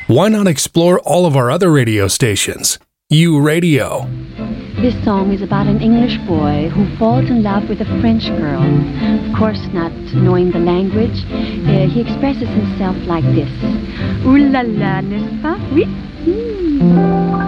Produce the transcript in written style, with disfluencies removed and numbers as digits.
Why not explore all of our other radio stations? U Radio. This song is about an English boy who falls in love with a French girl. Of course, not knowing the language, he expresses himself like this. Ooh la la, n'est-ce pas? Oui.